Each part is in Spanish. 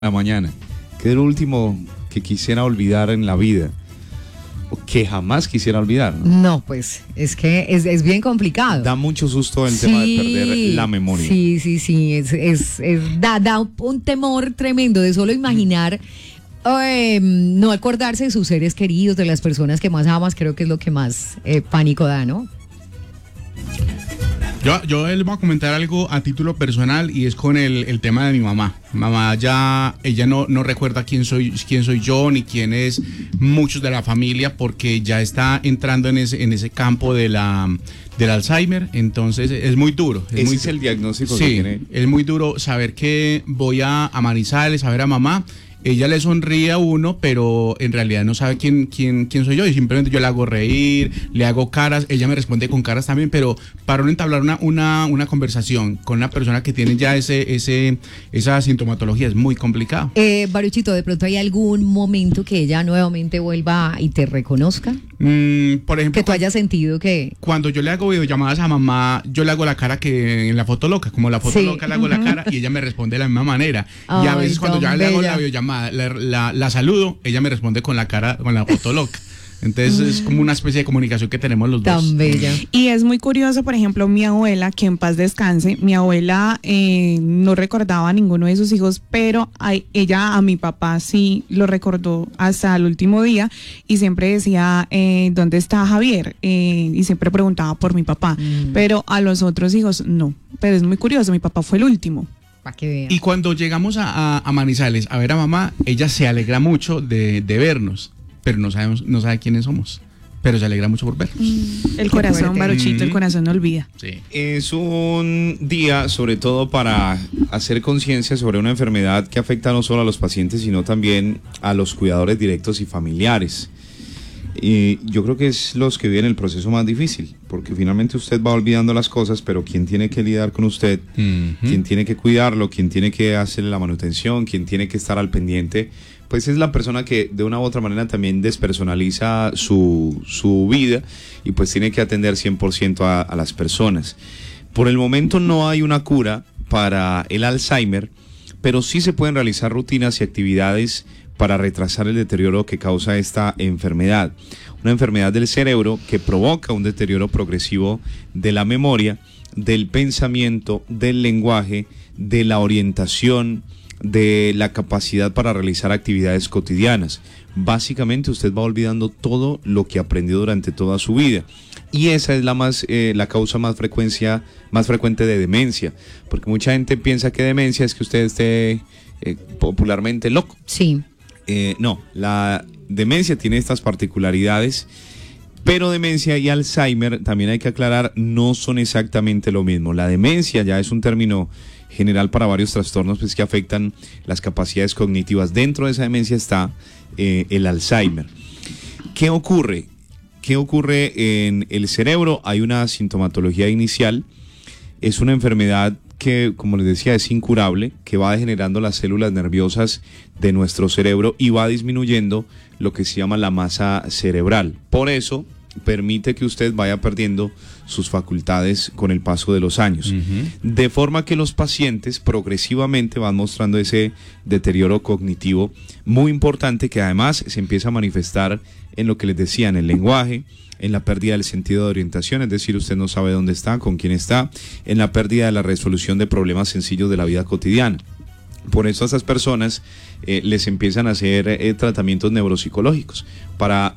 la mañana. ¿Qué es lo último que quisiera olvidar en la vida? O que jamás quisiera olvidar, ¿no? No, pues es que es bien complicado. Da mucho susto el tema de perder la memoria. Sí, da un temor tremendo de solo imaginar no acordarse de sus seres queridos, de las personas que más amas. Creo que es lo que más pánico da, ¿no? Yo les voy a comentar algo a título personal y es con el tema de mi mamá. Mamá ella no recuerda quién soy yo ni quién es muchos de la familia, porque ya está entrando en ese campo del Alzheimer. Entonces es muy duro. Ese es el diagnóstico que tiene. Es muy duro saber que voy a Manizales a ver a mamá. Ella le sonríe a uno, pero en realidad no sabe quién soy yo, y simplemente yo le hago reír, le hago caras, ella me responde con caras también, pero para uno entablar una conversación con una persona que tiene ya esa sintomatología es muy complicado. Baruchito, ¿de pronto hay algún momento que ella nuevamente vuelva y te reconozca? Por ejemplo, que tú hayas sentido que... Cuando yo le hago videollamadas a mamá, yo le hago la cara que en la foto loca, como la foto loca le hago la cara y ella me responde de la misma manera. Y a veces cuando yo le hago la videollamada, la saludo, ella me responde con la cara, con la foto loca. Entonces es como una especie de comunicación que tenemos los dos. Tan bella. Y es muy curioso, por ejemplo, mi abuela, que en paz descanse, mi abuela no recordaba a ninguno de sus hijos, pero ella a mi papá sí lo recordó hasta el último día, y siempre decía, ¿dónde está Javier? Y siempre preguntaba por mi papá, pero a los otros hijos no. Pero es muy curioso, mi papá fue el último. Para que vean. Y cuando llegamos a Manizales a ver a mamá, ella se alegra mucho de vernos, pero no sabe quiénes somos, pero se alegra mucho por vernos. El corazón, Baruchito, el corazón no olvida. Sí. Es un día sobre todo para hacer conciencia sobre una enfermedad que afecta no solo a los pacientes, sino también a los cuidadores directos y familiares. Y yo creo que es los que viven el proceso más difícil, porque finalmente usted va olvidando las cosas, pero quien tiene que lidiar con usted, quien tiene que cuidarlo, quien tiene que hacerle la manutención, quien tiene que estar al pendiente, pues es la persona que de una u otra manera también despersonaliza su vida, y pues tiene que atender 100% a las personas. Por el momento no hay una cura para el Alzheimer, pero sí se pueden realizar rutinas y actividades para retrasar el deterioro que causa esta enfermedad. Una enfermedad del cerebro que provoca un deterioro progresivo de la memoria, del pensamiento, del lenguaje, de la orientación, de la capacidad para realizar actividades cotidianas. Básicamente usted va olvidando todo lo que aprendió durante toda su vida. Y esa es la causa más frecuente de demencia, porque mucha gente piensa que demencia es que usted esté popularmente loco. Sí. No, la demencia tiene estas particularidades, pero demencia y Alzheimer, también hay que aclarar, no son exactamente lo mismo. La demencia ya es un término general para varios trastornos pues, que afectan las capacidades cognitivas. Dentro de esa demencia está el Alzheimer. ¿Qué ocurre? ¿Qué ocurre en el cerebro? Hay una sintomatología inicial. Es una enfermedad que, como les decía, es incurable, que va degenerando las células nerviosas de nuestro cerebro y va disminuyendo lo que se llama la masa cerebral. Por eso permite que usted vaya perdiendo sus facultades con el paso de los años. De forma que los pacientes progresivamente van mostrando ese deterioro cognitivo muy importante, que además se empieza a manifestar en lo que les decía, en el lenguaje, en la pérdida del sentido de orientación, es decir, usted no sabe dónde está, con quién está, en la pérdida de la resolución de problemas sencillos de la vida cotidiana. Por eso a esas personas les empiezan a hacer tratamientos neuropsicológicos para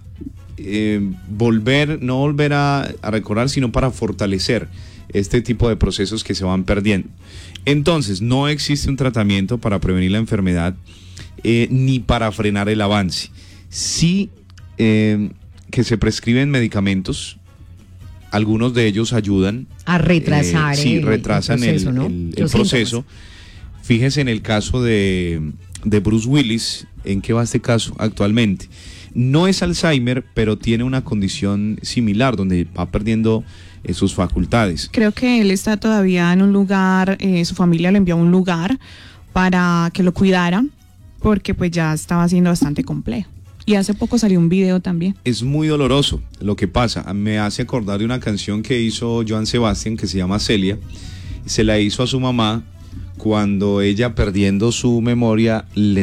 no volver a recordar, sino para fortalecer este tipo de procesos que se van perdiendo. Entonces, no existe un tratamiento para prevenir la enfermedad ni para frenar el avance. Sí que se prescriben medicamentos, algunos de ellos ayudan a retrasar retrasan el proceso. Fíjese en el caso de Bruce Willis, ¿en qué va este caso actualmente? No es Alzheimer, pero tiene una condición similar, donde va perdiendo sus facultades. Creo que él está todavía en un lugar, su familia lo envió a un lugar para que lo cuidara, porque pues ya estaba siendo bastante complejo. Y hace poco salió un video también. Es muy doloroso lo que pasa. Me hace acordar de una canción que hizo Joan Sebastián que se llama Celia. Se la hizo a su mamá cuando ella, perdiendo su memoria, le